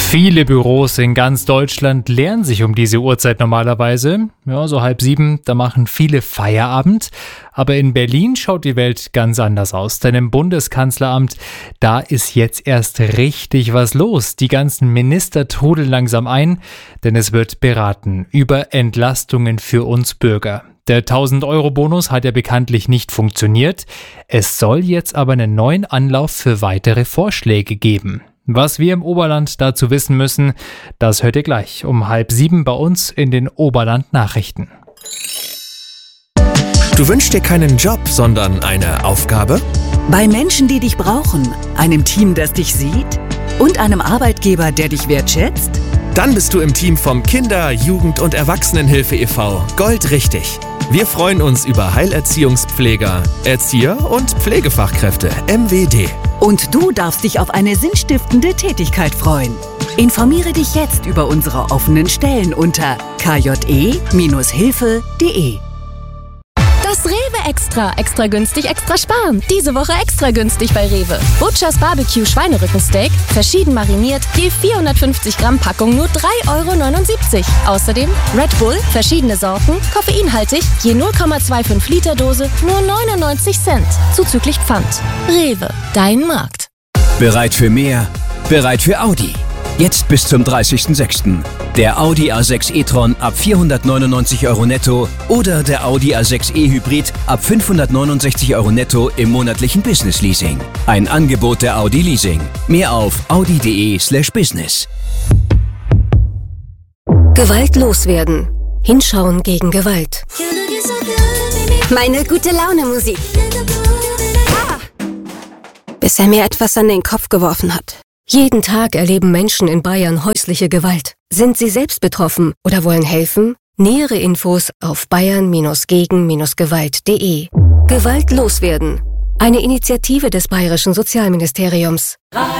Viele Büros in ganz Deutschland leeren sich um diese Uhrzeit normalerweise. Ja, so 6:30, da machen viele Feierabend. Aber in Berlin schaut die Welt ganz anders aus. Denn im Bundeskanzleramt, da ist jetzt erst richtig was los. Die ganzen Minister trudeln langsam ein, denn es wird beraten über Entlastungen für uns Bürger. Der 1000-Euro-Bonus hat ja bekanntlich nicht funktioniert. Es soll jetzt aber einen neuen Anlauf für weitere Vorschläge geben. Was wir im Oberland dazu wissen müssen, das hört ihr gleich um 6:30 bei uns in den Oberland-Nachrichten. Du wünschst dir keinen Job, sondern eine Aufgabe? Bei Menschen, die dich brauchen, einem Team, das dich sieht und einem Arbeitgeber, der dich wertschätzt? Dann bist du im Team vom Kinder-, Jugend- und Erwachsenenhilfe e.V. goldrichtig. Wir freuen uns über Heilerziehungspfleger, Erzieher und Pflegefachkräfte MWD. Und du darfst dich auf eine sinnstiftende Tätigkeit freuen. Informiere dich jetzt über unsere offenen Stellen unter kje-hilfe.de. Das Rewe Extra. Extra günstig, extra sparen. Diese Woche extra günstig bei Rewe. Butchers Barbecue Schweinerückensteak, verschieden mariniert, je 450 Gramm Packung nur 3,79 €. Außerdem Red Bull, verschiedene Sorten, koffeinhaltig, je 0,25 Liter Dose, nur 99 Cent. Zuzüglich Pfand. Rewe, dein Markt. Bereit für mehr? Bereit für Audi. Jetzt bis zum 30.06. Der Audi A6 e-tron ab 499 € netto oder der Audi A6 e-Hybrid ab 569 € netto im monatlichen Business Leasing. Ein Angebot der Audi Leasing. Mehr auf audi.de/business. Gewalt loswerden. Hinschauen gegen Gewalt. Meine gute Laune Musik. Bis er mir etwas an den Kopf geworfen hat. Jeden Tag erleben Menschen in Bayern häusliche Gewalt. Sind Sie selbst betroffen oder wollen helfen? Nähere Infos auf bayern-gegen-gewalt.de. Gewalt loswerden. Eine Initiative des Bayerischen Sozialministeriums.